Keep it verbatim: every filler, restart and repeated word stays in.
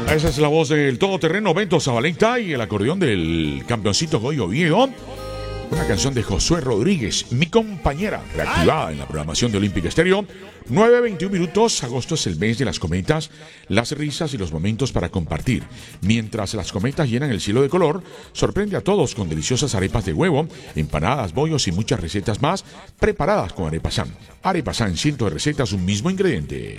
Esa es la voz del todoterreno Bento Zabaleta y el acordeón del campeoncito Goyo Viejo. Una canción de Josué Rodríguez, mi compañera, reactivada en la programación de Olímpica Estéreo. nueve veintiún minutos, agosto es el mes de las cometas, las risas y los momentos para compartir. Mientras las cometas llenan el cielo de color, sorprende a todos con deliciosas arepas de huevo, empanadas, bollos y muchas recetas más preparadas con Arepasan. Arepasan, cientos de recetas, un mismo ingrediente.